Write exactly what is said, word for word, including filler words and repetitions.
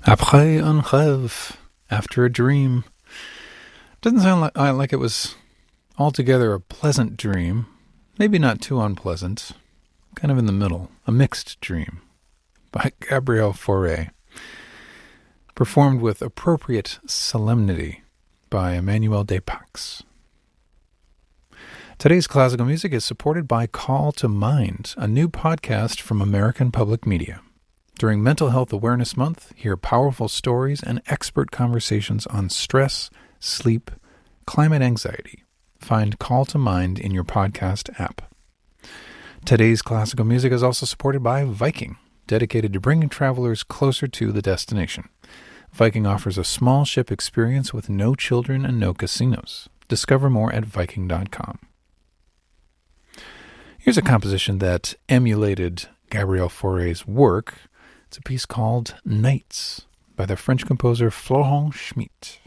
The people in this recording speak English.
Après un rêve, after a dream. Doesn't sound like, uh, like it was altogether a pleasant dream. Maybe not too unpleasant. Kind of in the middle. A mixed dream. By Gabrielle Fauré. Performed with appropriate solemnity by Emmanuel Despax. Today's classical music is supported by Call to Mind, a new podcast from American Public Media. During Mental Health Awareness Month, hear powerful stories and expert conversations on stress, sleep, climate anxiety. Find Call to Mind in your podcast app. Today's classical music is also supported by Viking, dedicated to bringing travelers closer to the destination. Viking offers a small ship experience with no children and no casinos. Discover more at viking dot com. Here's a composition that emulated Gabrielle Fauré's work. It's a piece called Nights by the French composer Florent Schmitt.